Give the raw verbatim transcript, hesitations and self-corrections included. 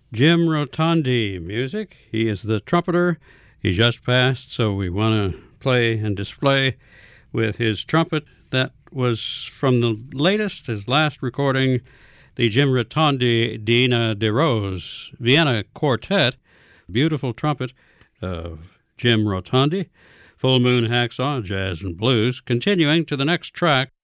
Jim Rotondi music. He is the trumpeter. He just passed, so we want to play and display with his trumpet. That was from the latest, his last recording, the Jim Rotondi Dina de Rose Vienna Quartet. Beautiful trumpet of Jim Rotondi. Full Moon Hacksaw, Jazz and Blues. Continuing to the next track,